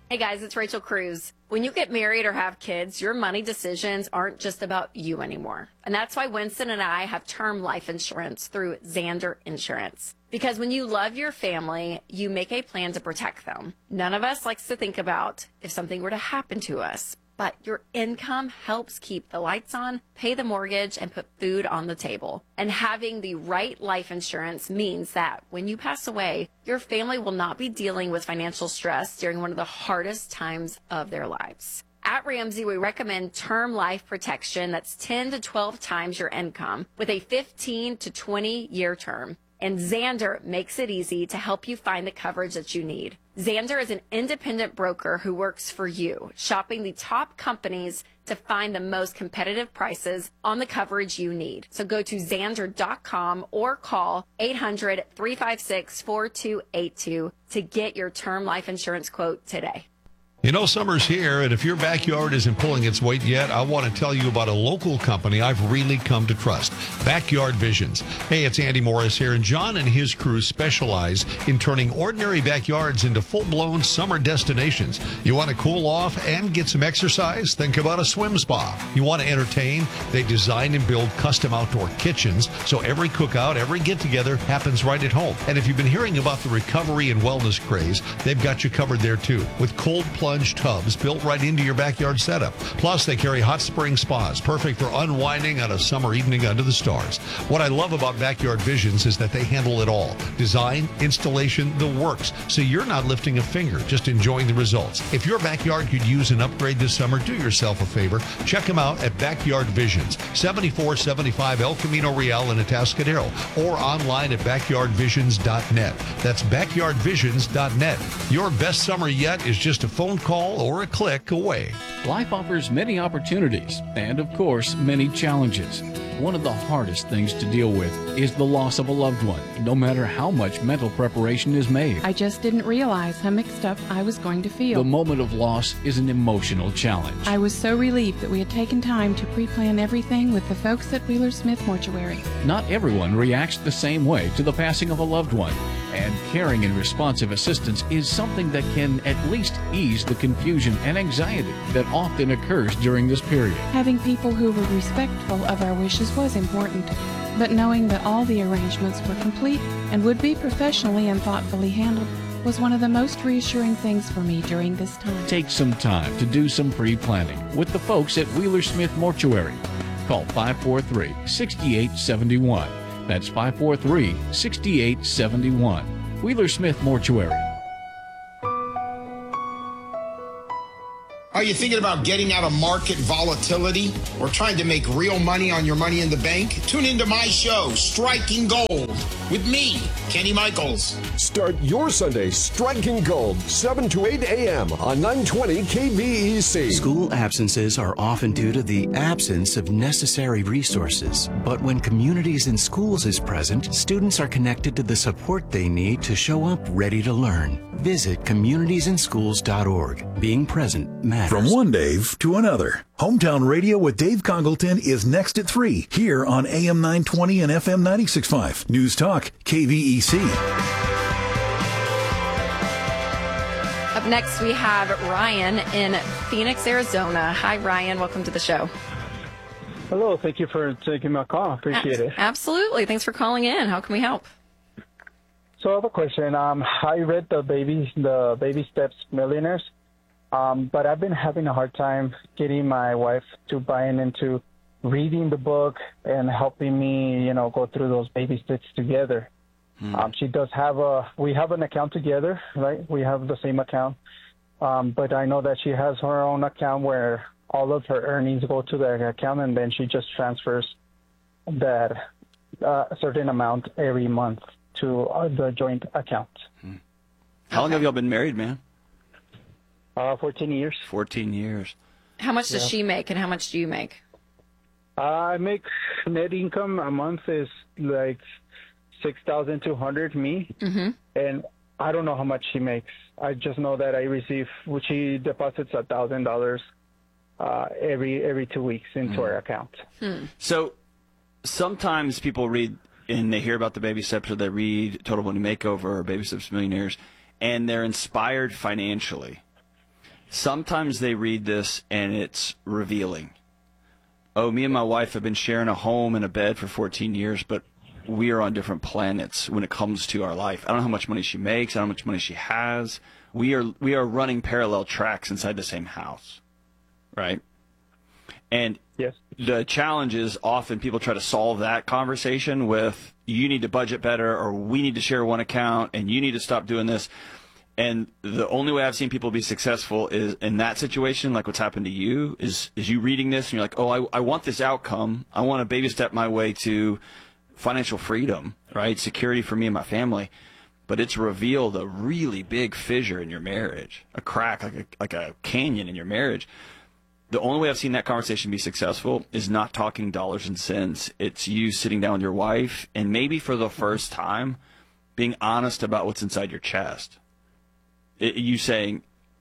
Hey guys, it's Rachel Cruz. When you get married or have kids, your money decisions aren't just about you anymore. And that's why Winston and I have term life insurance through Zander Insurance. Because when you love your family, you make a plan to protect them. None of us likes to think about if something were to happen to us. But your income helps keep the lights on, pay the mortgage, and put food on the table. And having the right life insurance means that when you pass away, your family will not be dealing with financial stress during one of the hardest times of their lives. At Ramsey, we recommend term life protection that's 10 to 12 times your income with a 15 to 20-year term. And Zander makes it easy to help you find the coverage that you need. Zander is an independent broker who works for you, shopping the top companies to find the most competitive prices on the coverage you need. So go to Zander.com or call 800-356-4282 to get your term life insurance quote today. You know, summer's here, and if your backyard isn't pulling its weight yet, I want to tell you about a local company I've really come to trust, Backyard Visions. Hey, it's Andy Morris here, and John and his crew specialize in turning ordinary backyards into full-blown summer destinations. You want to cool off and get some exercise? Think about a swim spa. You want to entertain? They design and build custom outdoor kitchens, so every cookout, every get-together happens right at home. And if you've been hearing about the recovery and wellness craze, they've got you covered there, too, with cold plunge tubs built right into your backyard setup. Plus, they carry hot spring spas, perfect for unwinding on a summer evening under the stars. What I love about Backyard Visions is that they handle it all. Design, installation, the works. So you're not lifting a finger, just enjoying the results. If your backyard could use an upgrade this summer, do yourself a favor. Check them out at Backyard Visions, 7475 El Camino Real in Atascadero, or online at backyardvisions.net. That's backyardvisions.net. Your best summer yet is just a phone call or a click away. Life offers many opportunities and, of course, many challenges. One of the hardest things to deal with is the loss of a loved one, no matter how much mental preparation is made. I just didn't realize how mixed up I was going to feel. The moment of loss is an emotional challenge. I was so relieved that we had taken time to pre-plan everything with the folks at Wheeler Smith Mortuary. Not everyone reacts the same way to the passing of a loved one, and caring and responsive assistance is something that can at least ease the confusion and anxiety that often occurs during this period. Having people who were respectful of our wishes was important, but knowing that all the arrangements were complete and would be professionally and thoughtfully handled was one of the most reassuring things for me during this time. Take some time to do some pre-planning with the folks at Wheeler Smith Mortuary. Call 543-6871. That's 543-6871. Wheeler Smith Mortuary. Are you thinking about getting out of market volatility or trying to make real money on your money in the bank? Tune into my show, Striking Gold, with me, Kenny Michaels. Start your Sunday striking gold, 7 to 8 a.m. on 920 KVEC. School absences are often due to the absence of necessary resources. But when Communities in Schools is present, students are connected to the support they need to show up ready to learn. Visit communitiesandschools.org. Being present matters. From one Dave to another. Hometown Radio with Dave Congleton is next at 3 here on AM 920 and FM 96.5. News Talk, KVEC. Up next, we have Ryan in Phoenix, Arizona. Hi, Ryan. Welcome to the show. Hello. Thank you for taking my call. Appreciate it. Absolutely. Thanks for calling in. How can we help? So I have a question. I read the Baby Steps Millionaires, but I've been having a hard time getting my wife to buy into reading the book and helping me, go through those baby steps together. She does we have an account together, right? We have the same account. But I know that she has her own account where all of her earnings go to that account, and then she just transfers that certain amount every month to the joint account. How long have y'all been married, man? 14 years. 14 years. How much does she make, and how much do you make? I make net income a month is like $6,200 me, and I don't know how much she makes. I just know that she deposits $1,000 every 2 weeks into her account. So sometimes people read and they hear about the Baby Steps, or they read Total Money Makeover or Baby Steps Millionaires, and they're inspired financially. sometimes they read this and it's revealing. Oh, me and my wife have been sharing a home and a bed for 14 years, but we are on different planets when it comes to our life. I don't know how much money she makes. I don't know how much money she has. We are running parallel tracks inside the same house, right? And yes, the challenge is often people try to solve that conversation with, you need to budget better, or we need to share one account, and you need to stop doing this. And the only way I've seen people be successful is in that situation, like what's happened to you, is you reading this and you're like, oh, I want this outcome. I want to baby step my way to financial freedom, right? Security for me and my family. But it's revealed a really big fissure in your marriage, a crack, like a canyon in your marriage. The only way I've seen that conversation be successful is not talking dollars and cents. It's you sitting down with your wife and maybe for the first time being honest about what's inside your chest. You saying,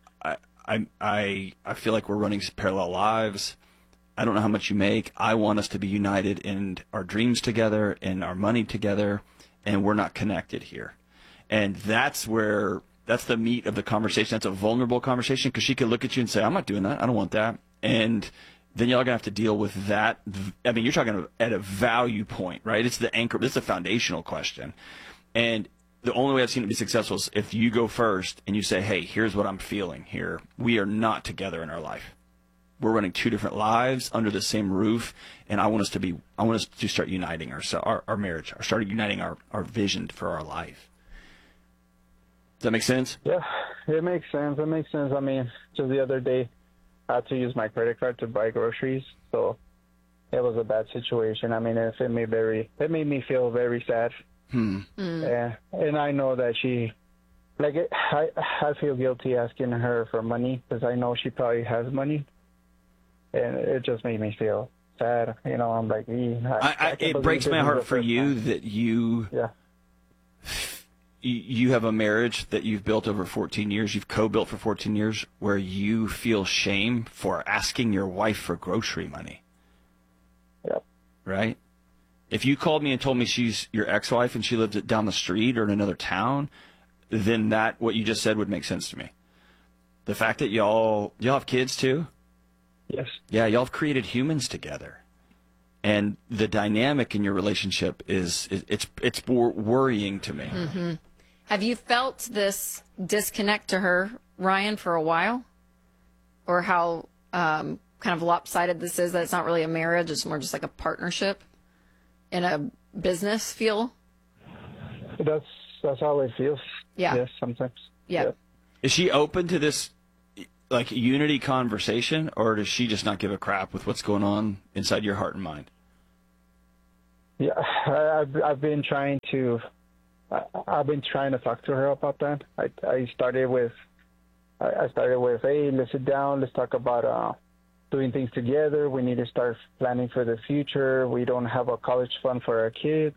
I feel like we're running parallel lives. I don't know how much you make. I want us to be united in our dreams together and our money together, and we're not connected here. And that's the meat of the conversation. That's a vulnerable conversation, because she could look at you and say, I'm not doing that. I don't want that. And then y'all going to have to deal with that. I mean, you're talking at a value point, right? It's the anchor. It's a foundational question. And the only way I've seen it be successful is if you go first and you say, hey, here's what I'm feeling here. We are not together in our life. We're running two different lives under the same roof, and I want us to start uniting our marriage, or start uniting our vision for our life. Does that make sense? Yeah, it makes sense. It makes sense. I mean, just the other day, I had to use my credit card to buy groceries, so it was a bad situation. I mean, it made me feel very sad. And I know that I feel guilty asking her for money, because I know she probably has money, and it just made me feel sad. You know, I'm like, it breaks my heart for you that you have a marriage that you've built over 14 years, you've co-built for 14 years, where you feel shame for asking your wife for grocery money. Yep. Right? If you called me and told me she's your ex-wife and she lived down the street or in another town, then what you just said would make sense to me. The fact that y'all have kids too? Yes. Yeah, y'all have created humans together. And the dynamic in your relationship it's worrying to me. Mm-hmm. Have you felt this disconnect to her, Ryan, for a while? Or how kind of lopsided this is, that it's not really a marriage, it's more just like a partnership in a business feel? That's how it feels. Yeah. Yes, sometimes. Yeah. Is she open to this like unity conversation, or does she just not give a crap with what's going on inside your heart and mind? Yeah, I've been trying to talk to her about that. I started with, hey, let's sit down, let's talk about doing things together. We need to start planning for the future. We don't have a college fund for our kids.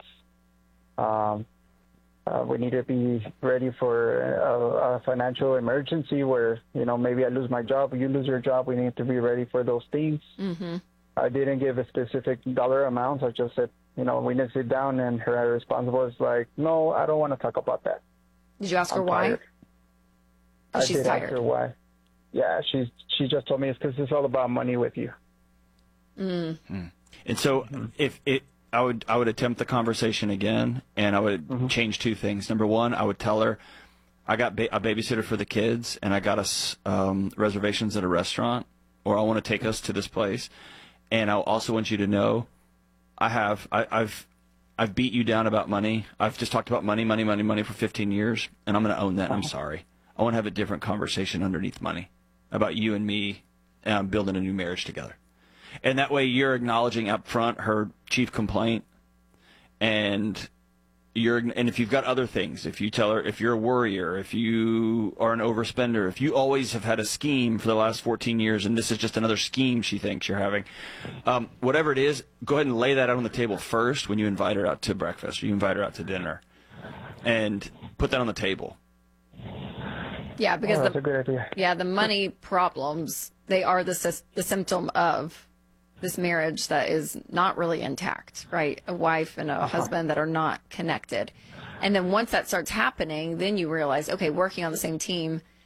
We need to be ready for a financial emergency where, maybe I lose my job, you lose your job. We need to be ready for those things. Mm-hmm. I didn't give a specific dollar amount. I just said, we need to sit down, and her response was like, no, I don't want to talk about that. Did you ask her why? I she's did tired. ask her why. Yeah, she just told me it's because it's all about money with you. Mm. And so I would attempt the conversation again, and I would change two things. Number one, I would tell her I got a babysitter for the kids, and I got us reservations at a restaurant, or I want to take us to this place. And I also want you to know I've beat you down about money. I've just talked about money for 15 years, and I'm going to own that. I'm sorry. I want to have a different conversation underneath money about you and me building a new marriage together. And that way you're acknowledging up front her chief complaint, and if you've got other things, if you tell her, if you're a worrier, if you are an overspender, if you always have had a scheme for the last 14 years and this is just another scheme she thinks you're having, whatever it is, go ahead and lay that out on the table first when you invite her out to breakfast or you invite her out to dinner, and put that on the table. Yeah, because that's a good idea. Yeah, the money problems, they are the symptom of this marriage that is not really intact, right? A wife and a husband that are not connected. And then once that starts happening, then you realize, okay, working on the same team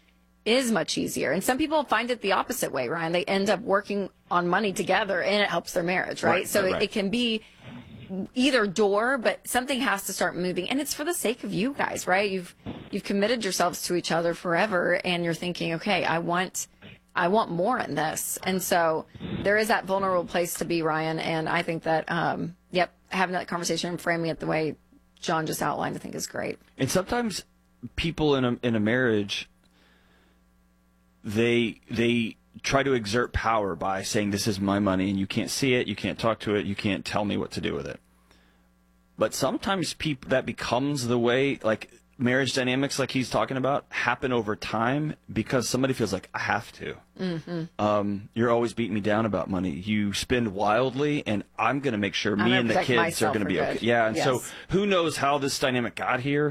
is much easier. And some people find it the opposite way, Ryan. They end up working on money together and it helps their marriage, right? So it can be either door, but something has to start moving. And it's for the sake of you guys, right? You've committed yourselves to each other forever and you're thinking, okay, I want more in this. And so there is that vulnerable place to be, Ryan. And I think that, having that conversation and framing it the way John just outlined, I think is great. And sometimes people in a marriage, they try to exert power by saying, this is my money and you can't see it, you can't talk to it, you can't tell me what to do with it. But sometimes that becomes the way, like marriage dynamics like he's talking about happen over time because somebody feels like, I have to. Mm-hmm. You're always beating me down about money. You spend wildly and I'm going to make sure me and the kids are going to be okay. Yeah, and so who knows how this dynamic got here.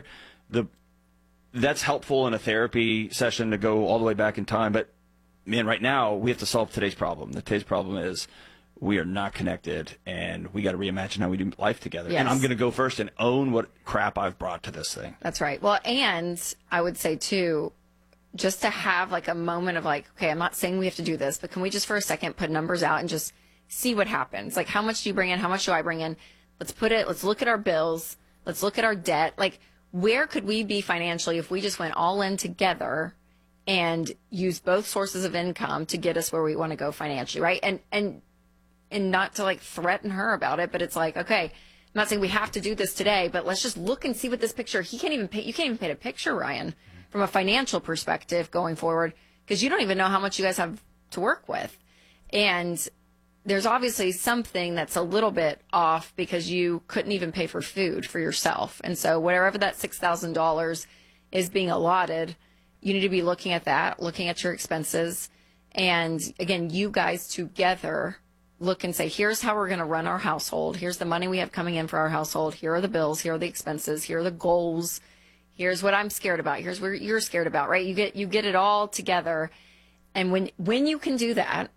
That's helpful in a therapy session to go all the way back in time. But, man, right now we have to solve today's problem. Today's problem is we are not connected, and we got to reimagine how we do life together. Yes. And I'm going to go first and own what crap I've brought to this thing. That's right. Well, and I would say, too, just to have like a moment of like, okay, I'm not saying we have to do this, but can we just for a second put numbers out and just see what happens? Like, how much do you bring in? How much do I bring in? Let's look at our bills. Let's look at our debt. Like, where could we be financially if we just went all in together and used both sources of income to get us where we want to go financially, right? And not to like threaten her about it, but it's like, okay, I'm not saying we have to do this today, but let's just look and see what this picture, you can't even paint a picture, Ryan, from a financial perspective going forward, because you don't even know how much you guys have to work with. And there's obviously something that's a little bit off because you couldn't even pay for food for yourself. And so wherever that $6,000 is being allotted, you need to be looking at that, looking at your expenses. And again, you guys together look and say, here's how we're going to run our household. Here's the money we have coming in for our household. Here are the bills. Here are the expenses. Here are the goals. Here's what I'm scared about. Here's what you're scared about, right? You get it all together. And when you can do that,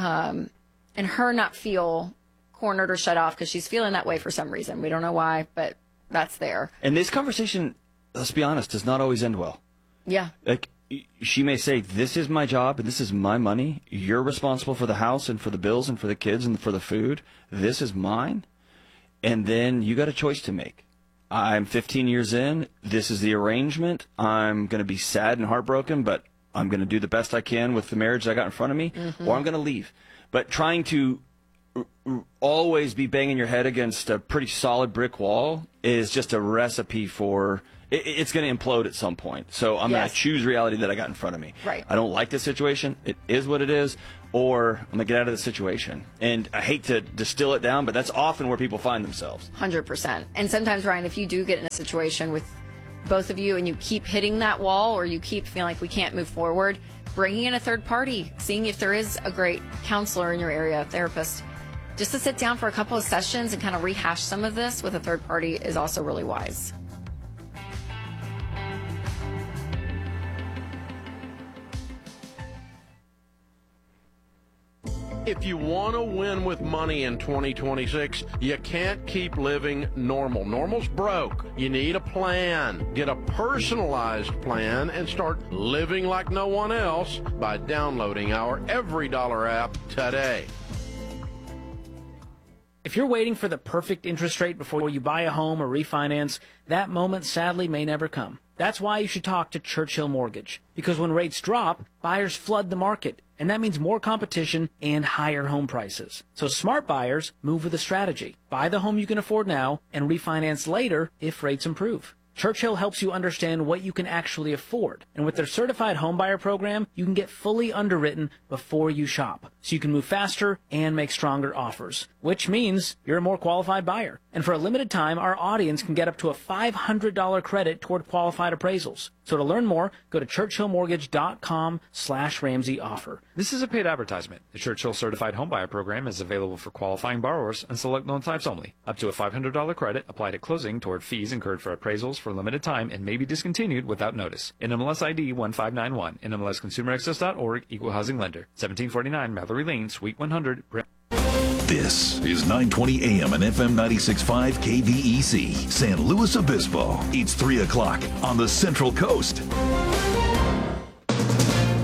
and her not feel cornered or shut off because she's feeling that way for some reason. We don't know why, but that's there. And this conversation, let's be honest, does not always end well. Yeah. Like, she may say, this is my job and this is my money. You're responsible for the house and for the bills and for the kids and for the food. This is mine. And then you got a choice to make. I'm 15 years in. This is the arrangement. I'm going to be sad and heartbroken, but I'm going to do the best I can with the marriage I got in front of me, or I'm going to leave. But trying to always be banging your head against a pretty solid brick wall is just a recipe for it's going to implode at some point. So I'm going to choose reality that I got in front of me. Right. I don't like this situation. It is what it is. Or I'm going to get out of the situation. And I hate to distill it down, but that's often where people find themselves. 100%. And sometimes, Ryan, if you do get in a situation with both of you and you keep hitting that wall or you keep feeling like we can't move forward, bringing in a third party, seeing if there is a great counselor in your area, a therapist, just to sit down for a couple of sessions and kind of rehash some of this with a third party is also really wise. If you want to win with money in 2026, you can't keep living normal. Normal's broke. You need a plan. Get a personalized plan and start living like no one else by downloading our EveryDollar app today. If you're waiting for the perfect interest rate before you buy a home or refinance, that moment sadly may never come. That's why you should talk to Churchill Mortgage. Because when rates drop, buyers flood the market. And that means more competition and higher home prices. So smart buyers move with a strategy. Buy the home you can afford now and refinance later if rates improve. Churchill helps you understand what you can actually afford. And with their certified homebuyer program, you can get fully underwritten before you shop. So you can move faster and make stronger offers, which means you're a more qualified buyer. And for a limited time, our audience can get up to a $500 credit toward qualified appraisals. So to learn more, go to churchillmortgage.com/Ramsey offer. This is a paid advertisement. The Churchill Certified Homebuyer Program is available for qualifying borrowers and select loan types only. Up to a $500 credit applied at closing toward fees incurred for appraisals for a limited time and may be discontinued without notice. NMLS ID 1591. NMLSConsumerAccess.org. Equal Housing Lender. 1749 Mallory Lane, Suite 100. This is 920 AM and FM 96.5 KVEC, San Luis Obispo. It's 3 o'clock on the Central Coast.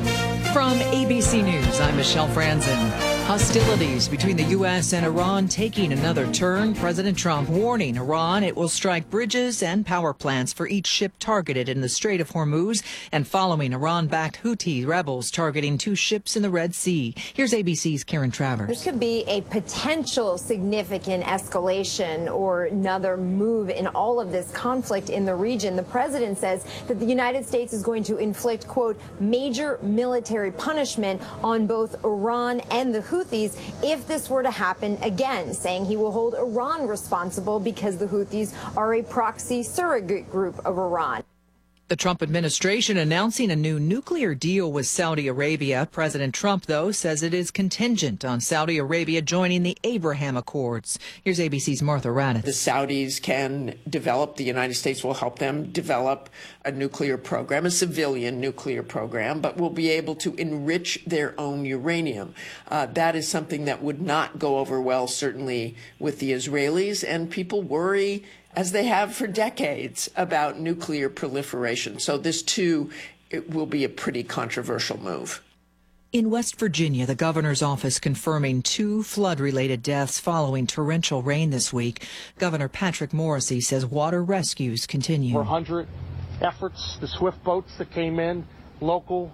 From ABC News, I'm Michelle Franzen. Hostilities between the U.S. and Iran taking another turn. President Trump warning Iran it will strike bridges and power plants for each ship targeted in the Strait of Hormuz, and following Iran-backed Houthi rebels targeting 2 ships in the Red Sea. Here's ABC's Karen Travers. This could be a potential significant escalation or another move in all of this conflict in the region. The president says that the United States is going to inflict, quote, major military punishment on both Iran and the Houthis if this were to happen again, saying he will hold Iran responsible because the Houthis are a proxy surrogate group of Iran. The Trump administration announcing a new nuclear deal with Saudi Arabia. President Trump, though, says it is contingent on Saudi Arabia joining the Abraham Accords. Here's ABC's Martha Raddatz. The Saudis can develop, the United States will help them develop a nuclear program, a civilian nuclear program, but will be able to enrich their own uranium. That is something that would not go over well, certainly, with the Israelis, and people worry, as they have for decades, about nuclear proliferation. So this, too, it will be a pretty controversial move. In West Virginia, the governor's office confirming 2 flood-related deaths following torrential rain this week. Governor Patrick Morrisey says water rescues continue. 400 efforts, the swift boats that came in, local,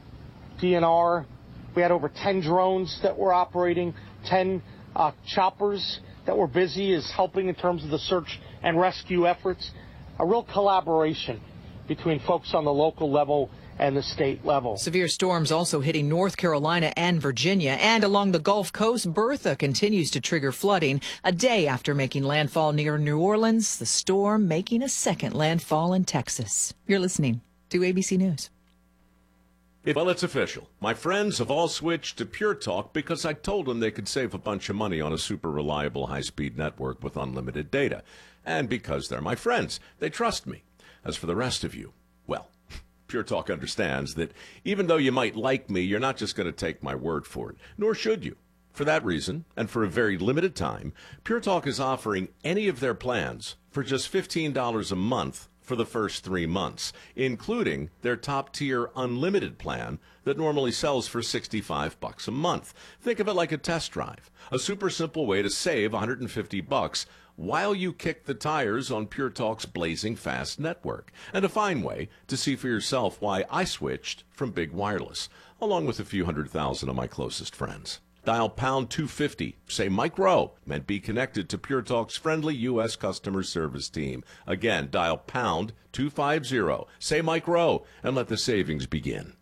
DNR. We had over 10 drones that were operating, 10 choppers that were busy is helping in terms of the search and rescue efforts. A real collaboration between folks on the local level and the state level. Severe storms also hitting North Carolina and Virginia. And along the Gulf Coast, Bertha continues to trigger flooding. A day after making landfall near New Orleans, the storm making a second landfall in Texas. You're listening to ABC News. Well, it's official. My friends have all switched to Pure Talk because I told them they could save a bunch of money on a super reliable high-speed network with unlimited data. And because they're my friends, they trust me. As for the rest of you, well, Pure Talk understands that even though you might like me, you're not just going to take my word for it, nor should you. For that reason, and for a very limited time, Pure Talk is offering any of their plans for just $15 a month for the first 3 months, including their top-tier unlimited plan that normally sells for $65 a month. Think of it like a test drive, a super simple way to save $150 while you kick the tires on Pure Talk's blazing fast network, and a fine way to see for yourself why I switched from Big Wireless, along with a few 100,000 of my closest friends. Dial pound 250, say Mike Rowe, and be connected to Pure Talk's friendly U.S. customer service team. Again, dial pound 250, say Mike Rowe, and let the savings begin.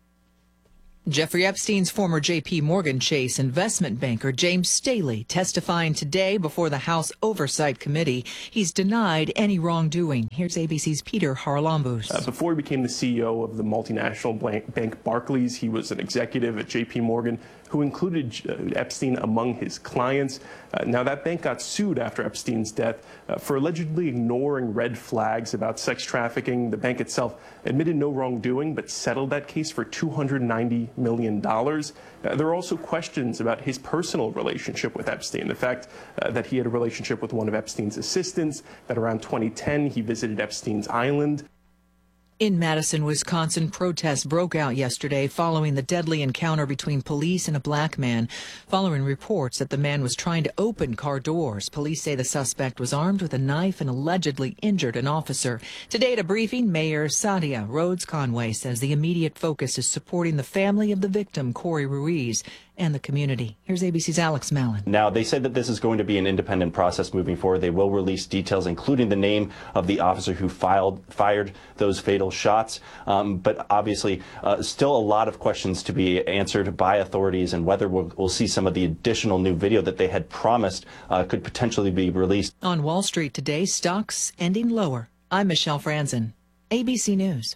Jeffrey Epstein's former J.P. Morgan Chase investment banker James Staley testifying today before the House Oversight Committee. He's denied any wrongdoing. Here's ABC's Peter Haralambous. Before he became the CEO of the multinational bank Barclays, he was an executive at J.P. Morgan who included Epstein among his clients. Now, that bank got sued after Epstein's death for allegedly ignoring red flags about sex trafficking. The bank itself admitted no wrongdoing, but settled that case for $290 million. There are also questions about his personal relationship with Epstein. The fact that he had a relationship with one of Epstein's assistants, that around 2010 he visited Epstein's island. In Madison, Wisconsin, protests broke out yesterday following the deadly encounter between police and a black man. Following reports that the man was trying to open car doors, police say the suspect was armed with a knife and allegedly injured an officer. Today at a briefing, Mayor Sadia Rhodes Conway says the immediate focus is supporting the family of the victim, Corey Ruiz, and the community. Here's ABC's Alex Mallon. Now, they said that this is going to be an independent process moving forward. They will release details, including the name of the officer who fired those fatal shots. But obviously, still a lot of questions to be answered by authorities, and whether we'll see some of the additional new video that they had promised could potentially be released. On Wall Street today, stocks ending lower. I'm Michelle Franzen, ABC News.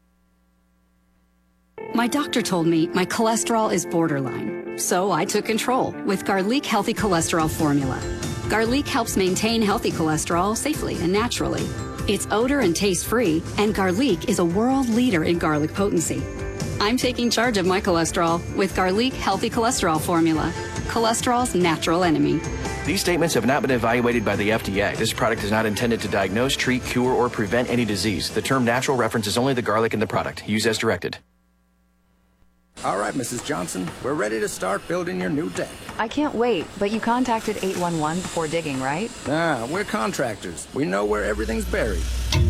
My doctor told me my cholesterol is borderline, so I took control with Garlic Healthy Cholesterol Formula. Garlic helps maintain healthy cholesterol safely and naturally. It's odor and taste-free, and Garlic is a world leader in garlic potency. I'm taking charge of my cholesterol with Garlic Healthy Cholesterol Formula, cholesterol's natural enemy. These statements have not been evaluated by the FDA. This product is not intended to diagnose, treat, cure, or prevent any disease. The term natural references only the garlic in the product. Use as directed. All right, Mrs. Johnson, we're ready to start building your new deck. I can't wait, but you contacted 811 before digging, right? We're contractors. We know where everything's buried.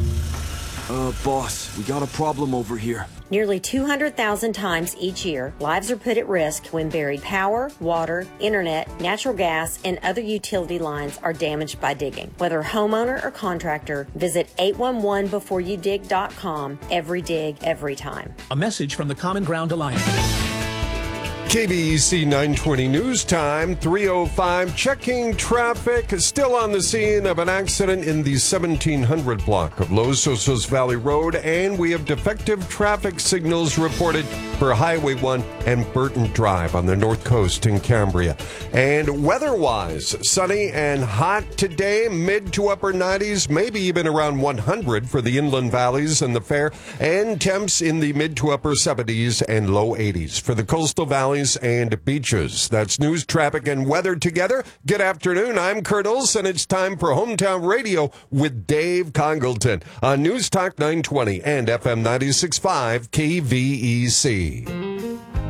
Boss, we got a problem over here. Nearly 200,000 times each year, lives are put at risk when buried power, water, internet, natural gas, and other utility lines are damaged by digging. Whether homeowner or contractor, visit 811beforeyoudig.com. Every dig, every time. A message from the Common Ground Alliance. KBEC 920 News Time, 3:05. Checking traffic. Still on the scene of an accident in the 1700 block of Los Osos Valley Road, and we have defective traffic signals reported for Highway 1 and Burton Drive on the north coast in Cambria. And weather-wise, sunny and hot today, mid to upper 90s, maybe even around 100 for the inland valleys and the fair, and temps in the mid to upper 70s and low 80s for the coastal valleys and beaches. That's news, traffic, and weather together. Good afternoon. I'm Kurt Olson. It's time for Hometown Radio with Dave Congleton on News Talk 920 and FM 96.5 KVEC.